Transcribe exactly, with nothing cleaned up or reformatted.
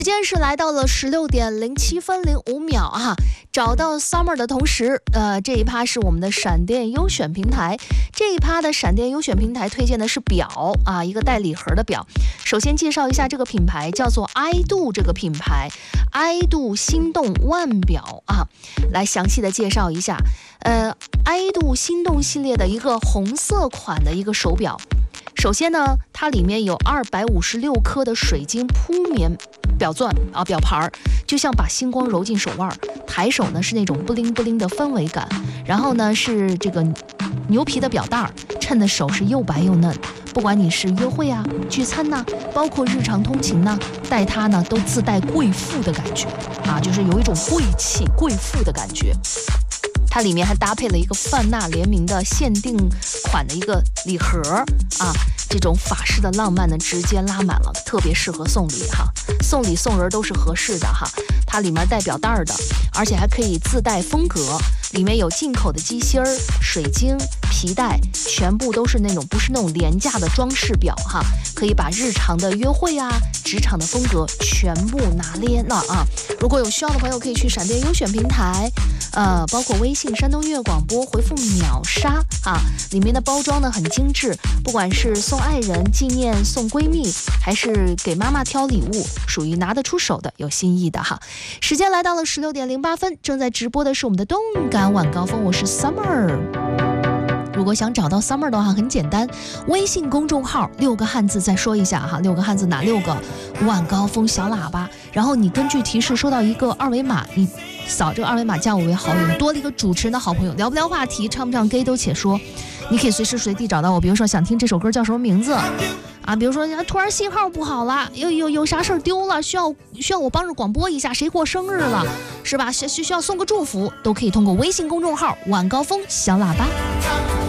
时间是来到了十六点零七分零五秒啊！找到 Summer 的同时，呃，这一趴是我们的闪电优选平台。这一趴的闪电优选平台推荐的是表啊，一个带礼盒的表。首先介绍一下这个品牌，叫做 iDo 这个品牌 ，iDo 心动腕表啊，来详细的介绍一下。呃 ，iDo 心动系列的一个红色款的一个手表。首先呢，它里面有二百五十六颗的水晶铺棉表钻啊，表盘就像把星光揉进手腕，抬手呢是那种布灵布灵的氛围感，然后呢是这个牛皮的表带，衬的手是又白又嫩。不管你是约会啊、聚餐呐、啊，包括日常通勤呐、啊，戴它呢都自带贵妇的感觉啊，就是有一种贵气、贵妇的感觉。它里面还搭配了一个范娜联名的限定款的一个礼盒啊，这种法式的浪漫呢直接拉满了，特别适合送礼哈，送礼送人都是合适的哈。它里面带表带的，而且还可以自带风格，里面有进口的机芯儿、水晶、皮带，全部都是那种不是那种廉价的装饰表哈，可以把日常的约会啊、职场的风格全部拿捏了啊。如果有需要的朋友，可以去闪电优选平台。呃，包括微信山东音乐广播回复秒杀啊，里面的包装呢很精致，不管是送爱人纪念、送闺蜜，还是给妈妈挑礼物，属于拿得出手的，有新意的哈。时间来到了十六点零八分，正在直播的是我们的动感晚高峰，我是 Summer。如果想找到 Summer 的话，很简单，微信公众号六个汉字再说一下哈，六个汉字哪六个？晚高峰小喇叭，然后你根据提示收到一个二维码，你扫这个二维码加我为好友，多了一个主持人的好朋友，聊不聊话题，唱不唱 gay 都且说，你可以随时随地找到我。比如说想听这首歌叫什么名字啊？比如说突然信号不好了，有有有啥事儿丢了，需要需要我帮着广播一下，谁过生日了，是吧？需需要送个祝福，都可以通过微信公众号晚高峰小喇叭。